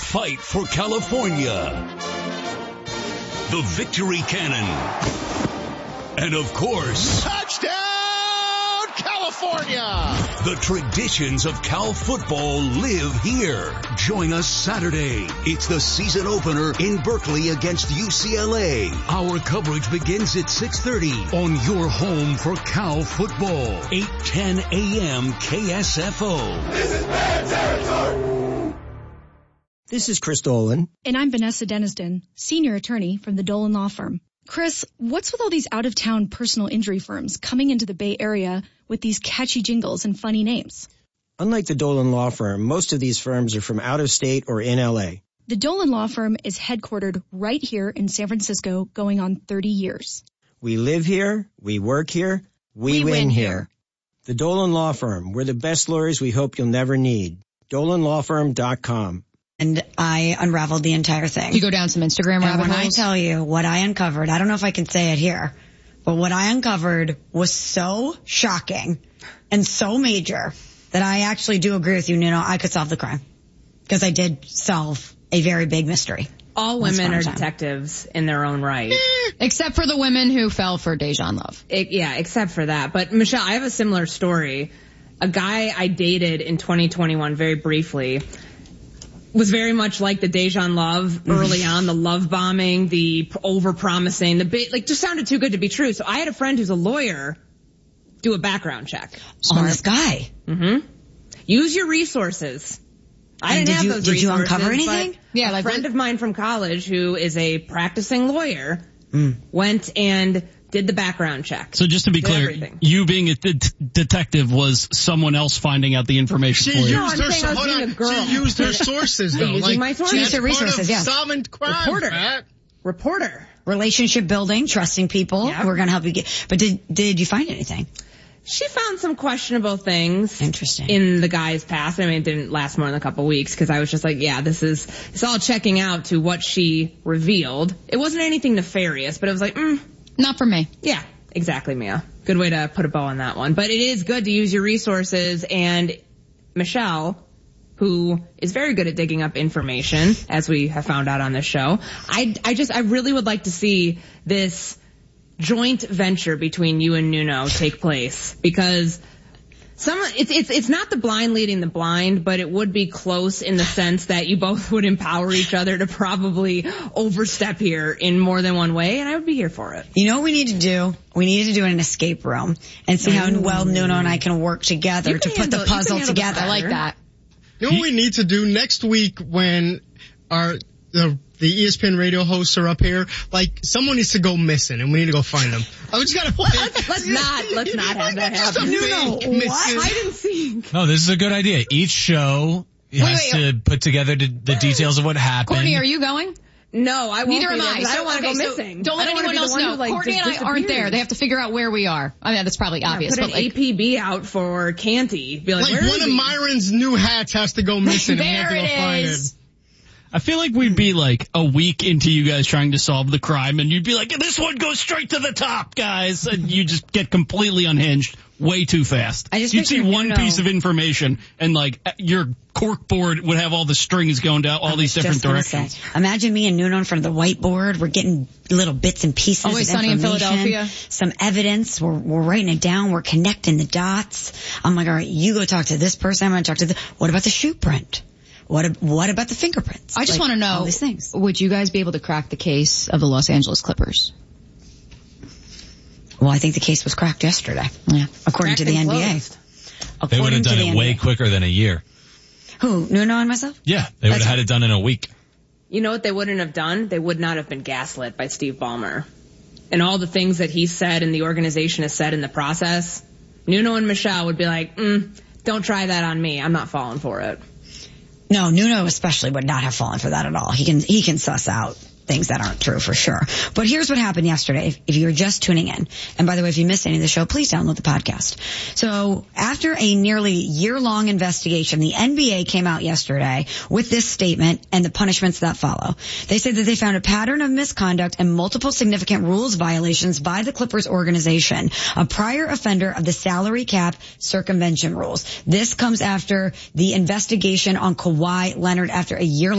fight for California. The Victory Cannon. And of course, touchdown, California! The traditions of Cal football live here. Join us Saturday. It's the season opener in Berkeley against UCLA. Our coverage begins at 6:30 on your home for Cal football. 8:10 a.m. KSFO. This is bad territory. This is Chris Dolan. And I'm Vanessa Deniston, senior attorney from the Dolan Law Firm. Chris, what's with all these out-of-town personal injury firms coming into the Bay Area with these catchy jingles and funny names? Unlike the Dolan Law Firm, most of these firms are from out of state or in L.A. The Dolan Law Firm is headquartered right here in San Francisco, going on 30 years. We live here, we work here, we win here. The Dolan Law Firm, we're the best lawyers we hope you'll never need. DolanLawFirm.com. And I unraveled the entire thing. You go down some Instagram rabbit holes? And when I tell you what I uncovered, I don't know if I can say it here, but what I uncovered was so shocking and so major that I actually do agree with you, Nuno. I could solve the crime because I did solve a very big mystery. All women are detectives in their own right. Except for the women who fell for Dejan Love. Yeah, except for that. But Michelle, I have a similar story. A guy I dated in 2021 very briefly was very much like the Dejan Love early on, the love bombing, the over-promising, just sounded too good to be true. So I had a friend who's a lawyer do a background check. On this guy. Mm-hmm. Use your resources. I didn't have those resources. Did you uncover anything? Yeah, a friend of mine from college who is a practicing lawyer went and did the background check. So just to be clear, you being a detective was someone else finding out the information for you. She used her sources, though. Using my sources. She used her resources, yes. Solving crime, Reporter. Relationship building, trusting people who are going to help you get. But did you find anything? She found some questionable things. Interesting. In the guy's past. I mean, it didn't last more than a couple weeks because I was just like, yeah, it's all checking out to what she revealed. It wasn't anything nefarious, but it was like, not for me. Yeah, exactly, Mia. Good way to put a bow on that one. But it is good to use your resources, and Michelle, who is very good at digging up information, as we have found out on this show, I really would like to see this joint venture between you and Nuno take place, because it's not the blind leading the blind, but it would be close in the sense that you both would empower each other to probably overstep here in more than one way, and I would be here for it. You know what we need to do? We need to do an escape room and see how well Nuno and I can work together to put the puzzle together. I like that. You know what we need to do next week when the ESPN radio hosts are up here? Like, someone needs to go missing, and we need to go find them. I just gotta let's not have that happen. What? Hide and seek. No, this is a good idea. Each show has to put together the details of what happened. Courtney, are you going? No, I won't. Neither am I. I don't want to go missing. Don't let anyone else know. Courtney and I aren't there. They have to figure out where we are. I mean, that's probably obvious. Put an APB out for Canty. Be like one of Myron's new hats has to go missing. There it is. I feel like we'd be like a week into you guys trying to solve the crime, and you'd be like, this one goes straight to the top, guys. And you just get completely unhinged way too fast. You'd see one piece of information, and like your cork board would have all the strings going down all these different directions. Imagine me and Nuno in front of the whiteboard. We're getting little bits and pieces of information. Always Sunny in Philadelphia. Some evidence. We're writing it down. We're connecting the dots. I'm like, all right, you go talk to this person. I'm going to talk to what about the shoe print? What about the fingerprints? I just want to know, all these things. Would you guys be able to crack the case of the Los Angeles Clippers? Well, I think the case was cracked yesterday. Yeah. According to the NBA. They would have done it way quicker than a year. Who? Nuno and myself? Yeah. They would have had it done in a week. You know what they wouldn't have done? They would not have been gaslit by Steve Ballmer. And all the things that he said and the organization has said in the process, Nuno and Michelle would be like, don't try that on me. I'm not falling for it. No, Nuno especially would not have fallen for that at all. He can suss out things that aren't true for sure. But here's what happened yesterday. If you're just tuning in, and by the way, if you missed any of the show, please download the podcast. So after a nearly year-long investigation, the NBA came out yesterday with this statement and the punishments that follow. They said that they found a pattern of misconduct and multiple significant rules violations by the Clippers organization, a prior offender of the salary cap circumvention rules. This comes after the investigation on Kawhi Leonard after a year